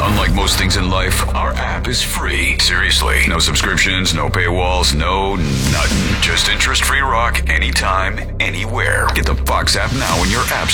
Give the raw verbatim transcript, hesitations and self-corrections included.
Unlike most things in life, our app is free. Seriously. No subscriptions, no paywalls, no nothing. Just interest-free rock anytime, anywhere. Get the Fox app now in your app